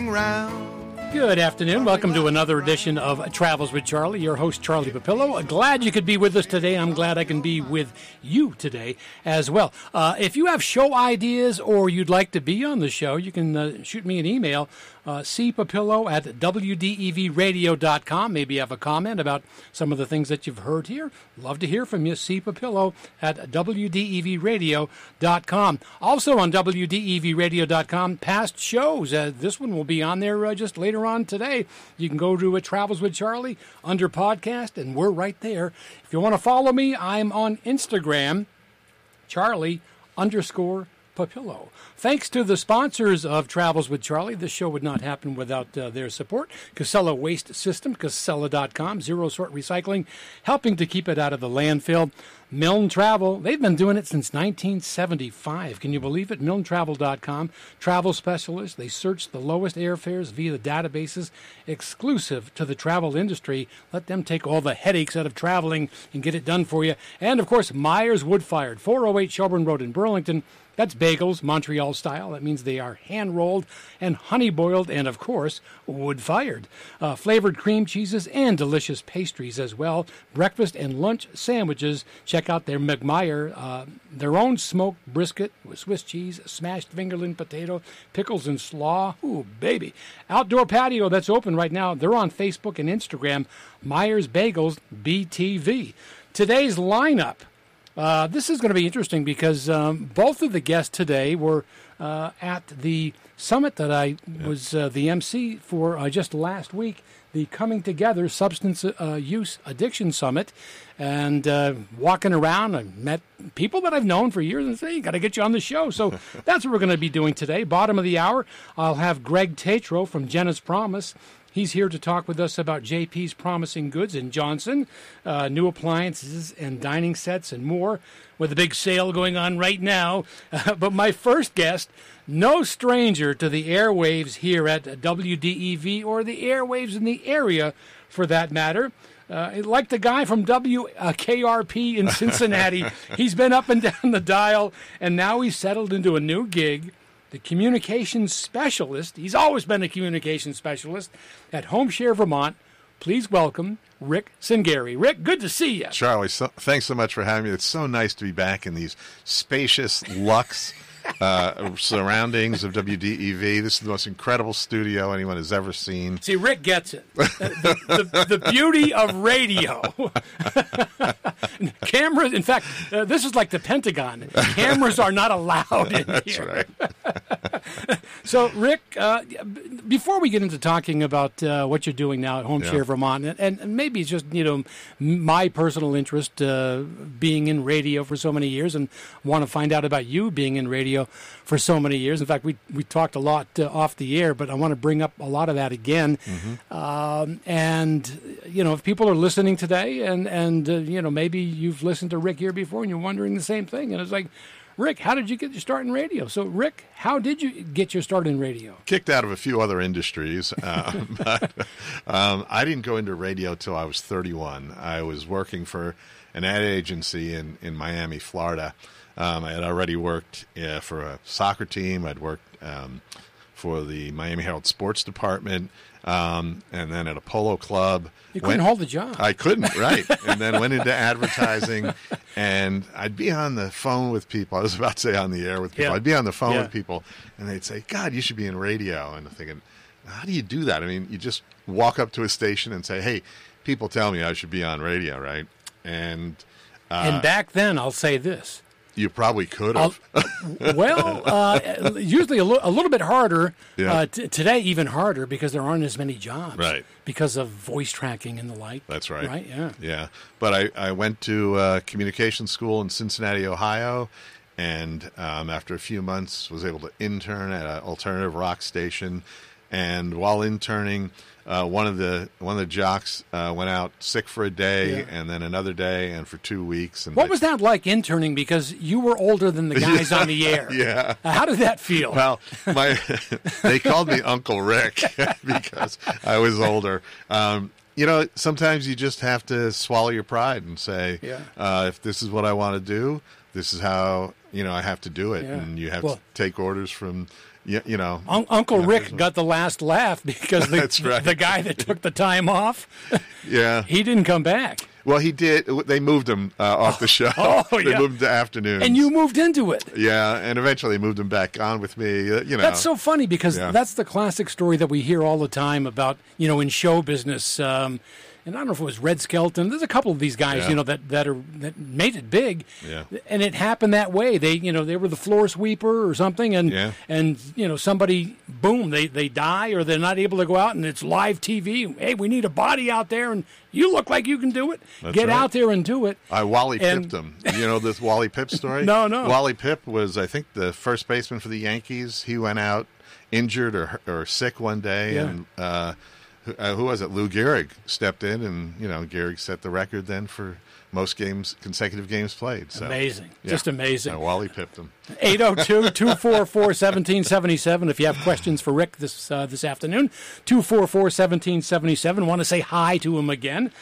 round. Good afternoon. Welcome to another edition of Travels with Charlie. Your host, Charlie Papillo. Glad you could be with us today. I'm glad I can be with you today as well. If you have show ideas or you'd like to be on the show, you can shoot me an email, cpapillo at wdevradio.com. Maybe you have a comment about some of the things that you've heard here. Love to hear from you. cpapillo at wdevradio.com. Also on wdevradio.com, past shows. This one will be on there just later on today. You can go to Travels with Charlie under podcast, and we're right there. If you want to follow me, I'm on Instagram, Charlie_Papillo. Thanks to the sponsors of Travels with Charlie. This show would not happen without their support. Casella Waste System, Casella.com, Zero Sort Recycling, helping to keep it out of the landfill. Milne Travel, they've been doing it since 1975. Can you believe it? MilneTravel.com, travel specialists. They search the lowest airfares via the databases exclusive to the travel industry. Let them take all the headaches out of traveling and get it done for you. And, of course, Myers Wood Fired, 408 Shelburne Road in Burlington. That's bagels, Montreal style. That means they are hand-rolled and honey-boiled and, of course, wood-fired. Flavored cream cheeses and delicious pastries as well. Breakfast and lunch sandwiches. Check out their McMeyer, their own smoked brisket with Swiss cheese, smashed fingerling potato, pickles and slaw. Ooh, baby. Outdoor patio that's open right now. They're on Facebook and Instagram. Myers Bagels BTV. Today's lineup. This is going to be interesting because both of the guests today were at the summit that I was the MC for just last week, the Coming Together Substance Use Addiction Summit. And walking around, I met people that I've known for years and say, got to get you on the show. So that's what we're going to be doing today. Bottom of the hour, I'll have Greg Tatro from Jenna's Promise. He's here to talk with us about JP's Promising Goods in Johnson, new appliances and dining sets and more, with a big sale going on right now. But my first guest, no stranger to the airwaves here at WDEV or the airwaves in the area for that matter. Like the guy from WKRP in Cincinnati, he's been up and down the dial, and now he's settled into a new gig. The communications specialist, he's always been a communications specialist at HomeShare Vermont. Please welcome Rick Cingari. Rick, good to see you. Charlie, thanks so much for having me. It's so nice to be back in these spacious luxe surroundings of WDEV. This is the most incredible studio anyone has ever seen. See, Rick gets it. The beauty of radio. Cameras, in fact, this is like the Pentagon. Cameras are not allowed in That's here. Right. So, Rick, before we get into talking about what you're doing now at HomeShare Vermont, and maybe it's just, my personal interest being in radio for so many years and want to find out about you being in radio for so many years. In fact, we talked a lot off the air, but I want to bring up a lot of that again. Mm-hmm. And, if people are listening today and maybe you've listened to Rick here before and you're wondering the same thing. And it's like, Rick, how did you get your start in radio? So, Rick, how did you get your start in radio? Kicked out of a few other industries, but I didn't go into radio till I was 31. I was working for an ad agency in Miami, Florida. I had already worked for a soccer team. I'd worked for the Miami Herald Sports Department, and then at a polo club. You couldn't hold the job. I couldn't, right. And then went into advertising, and I'd be on the phone with people. I was about to say on the air with people. Yeah. I'd be on the phone with people, and they'd say, God, you should be in radio. And I'm thinking, how do you do that? I mean, you just walk up to a station and say, hey, people tell me I should be on radio, right? And back then, I'll say this. You probably could have. Usually a little bit harder. Yeah. Today, even harder because there aren't as many jobs. Right. Because of voice tracking and the like. That's right. Right, yeah. Yeah. But I went to communication school in Cincinnati, Ohio, and after a few months was able to intern at an alternative rock station. And while interning, one of the jocks went out sick for a day, and then another day, and for 2 weeks. And what was that like interning? Because you were older than the guys on the air. Yeah. How did that feel? Well, they called me Uncle Rick because I was older. Sometimes you just have to swallow your pride and say, if this is what I want to do, this is how I have to do it, and you have to take orders from you know. Uncle Rick got the last laugh because That's right. the guy that took the time off, Yeah. he didn't come back. Well, he did. They moved him off the show. They yeah. moved him to afternoons. And you moved into it. Yeah, and eventually moved him back on with me. You know. That's so funny because Yeah. that's the classic story that we hear all the time about, in show business. And I don't know if it was Red Skelton. There's a couple of these guys, Yeah. that made it big. Yeah. And it happened that way. They were the floor sweeper or something, and Yeah. somebody, boom, they die or they're not able to go out, and it's live TV. Hey, we need a body out there, and you look like you can do it. That's Get right. out there and do it. I Wally And- Pipped him. You know this Wally Pipp story? No. Wally Pipp was, I think, the first baseman for the Yankees. He went out injured or sick one day, Yeah. and who was it? Lou Gehrig stepped in, and Gehrig set the record then for most consecutive games played. So, Amazing. yeah. Just amazing. Wally Pipped him. 802-244-1777 if you have questions for Rick this afternoon. 244-1777. Want to say hi to him again.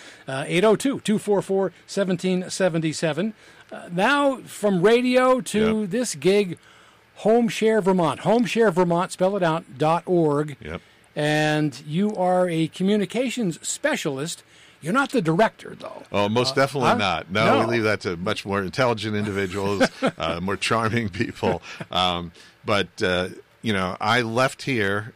802-244-1777. Now from radio to this gig, HomeShare Vermont. HomeShare Vermont, spell it out, .org. Yep. And you are a communications specialist. You're not the director, though. Oh, most definitely not. No, no. we leave that to much more intelligent individuals, more charming people. But I left here,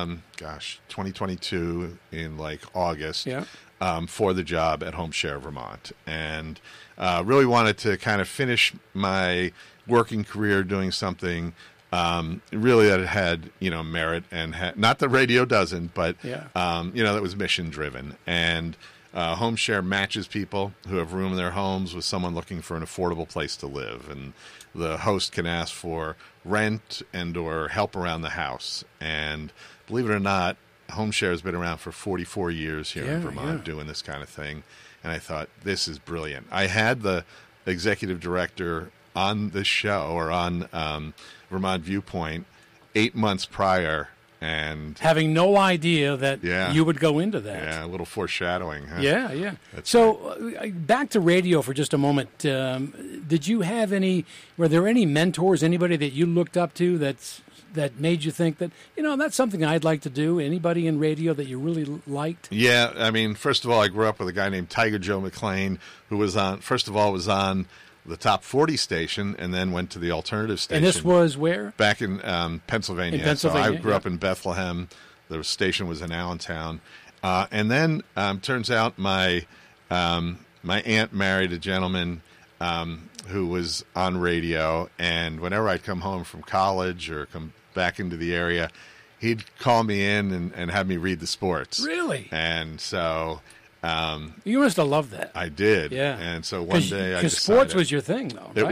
2022 in like August, Yeah. For the job at HomeShare Vermont, and really wanted to kind of finish my working career doing something really that it had merit and not that radio doesn't, but that was mission driven. And HomeShare matches people who have room in their homes with someone looking for an affordable place to live, and the host can ask for rent and or help around the house. And believe it or not, HomeShare has been around for 44 years here in Vermont doing this kind of thing. And I thought, this is brilliant. I had the executive director on this show, or on Vermont Viewpoint, 8 months prior, and Having no idea that Yeah. you would go into that. yeah, a little foreshadowing. Huh? Yeah. That's So back to radio for just a moment. Did you have were there any mentors, anybody that you looked up to that made you think that, that's something I'd like to do? Anybody in radio that you really liked? Yeah, I mean, first of all, I grew up with a guy named Tiger Joe McLean, who was on the top 40 station, and then went to the alternative station. And this was where? Back in Pennsylvania. In Pennsylvania, So I grew yeah. up in Bethlehem. The station was in Allentown. And then turns out my aunt married a gentleman who was on radio, and whenever I'd come home from college or come back into the area, he'd call me in and have me read the sports. Really? And so You must have loved that. I did. Yeah. And so one day I Because decided... sports was your thing, though, right?